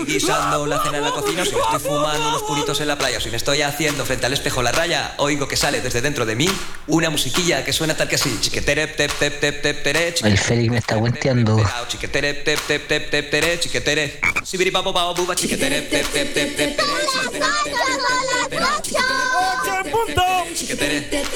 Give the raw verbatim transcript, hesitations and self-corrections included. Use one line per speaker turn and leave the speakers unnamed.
guisando la cena en la cocina, o si me estoy fumando unos puritos en la playa, o si me estoy haciendo frente al espejo la raya, oigo que sale desde dentro de mí una musiquilla que suena tal que así. Chiquetere, tep, tep, tep, tep, tere,
El Félix me está cuenteando.
chiquetere, tep, tep, tep, tep, tere, chiquetere. Sibiripapo, pao, buba, chiquetere, tep, tep, tep, tep, tere, chiquetere, tep, tep, tep, tep, tere, chiquetere, chiquetere.